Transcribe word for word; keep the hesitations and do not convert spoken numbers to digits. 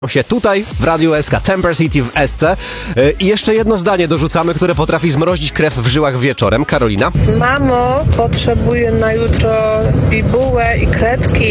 się tutaj w Radiu S K, Temper City w S C. I jeszcze jedno zdanie dorzucamy, które potrafi zmrozić krew w żyłach wieczorem. Karolina? Mamo, potrzebuję na jutro i bułę, i kredki.